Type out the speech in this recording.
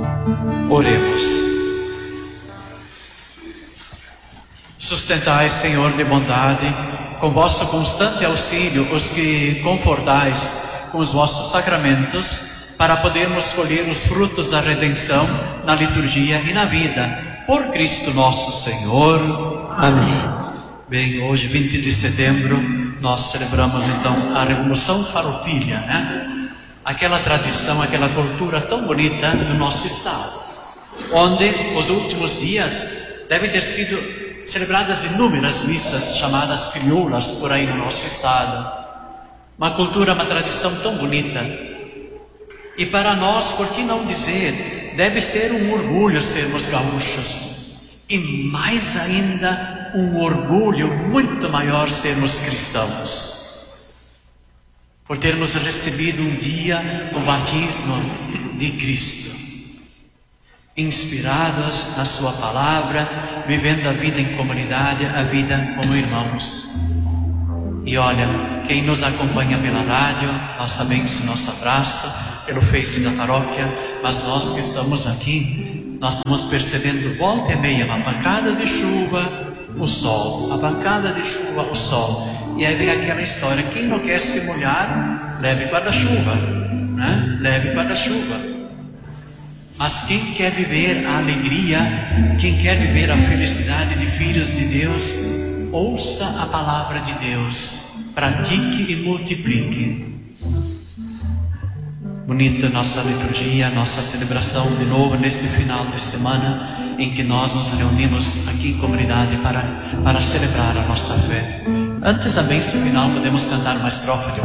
Oremos. Sustentai, Senhor de bondade, com vosso constante auxílio os que confortais com os vossos sacramentos, para podermos colher os frutos da redenção na liturgia e na vida. Por Cristo nosso Senhor. Amém. Bem, hoje, 20 de setembro, nós celebramos então a Revolução Farroupilha, né? Aquela tradição, aquela cultura tão bonita do nosso estado, onde os últimos dias devem ter sido celebradas inúmeras missas chamadas crioulas por aí no nosso estado. Uma cultura, uma tradição tão bonita. E para nós, por que não dizer, deve ser um orgulho sermos gaúchos. E mais ainda, um orgulho muito maior sermos cristãos, por termos recebido um dia o batismo de Cristo, inspirados na sua palavra, vivendo a vida em comunidade, a vida como irmãos. E olha, quem nos acompanha pela rádio, nossa bênção, nosso abraço, pelo Face da paróquia, mas nós que estamos aqui, nós estamos percebendo volta e meia uma pancada de chuva, o sol, a pancada de chuva, o sol. E aí vem aquela história: quem não quer se molhar, leve guarda-chuva, né? Leve guarda-chuva. Mas quem quer viver a alegria, quem quer viver a felicidade de filhos de Deus, ouça a palavra de Deus, pratique e multiplique. Bonita nossa liturgia, nossa celebração de novo neste final de semana, em que nós nos reunimos aqui em comunidade para celebrar a nossa fé. Antes da bênção final, podemos cantar uma estrofe de